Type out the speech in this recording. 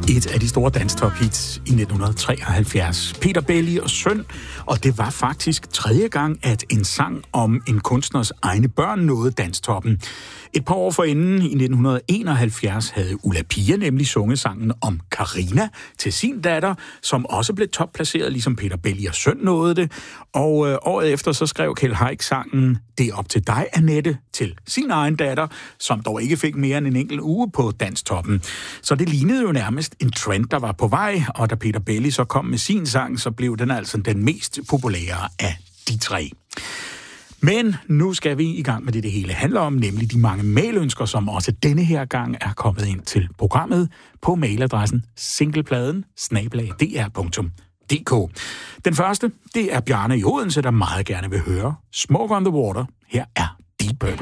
Et af de store danstop-hits i 1973. Peter Belli og Søn, og det var faktisk tredje gang, at en sang om en kunstners egne børn nåede danstoppen. Et par år forinden, i 1971, havde Ulla Pia nemlig sunget sangen om Carina til sin datter, som også blev topplaceret, ligesom Peter Belli og Søn nåede det. Og året efter så skrev Kjeld Haik sangen "Det er op til dig, Annette" til sin egen datter, som dog ikke fik mere end en enkelt uge på danstoppen. Så det lignede jo nærmest en trend, der var på vej, og da Peter Belli så kom med sin sang, så blev den altså den mest populære af de tre. Men nu skal vi i gang med det hele handler om, nemlig de mange mailønsker, som også denne her gang er kommet ind til programmet på mailadressen singlepladen@dr.dk. Den første, det er Bjarne i Odense, der meget gerne vil høre Smoke on the Water. Her er Deep Purple.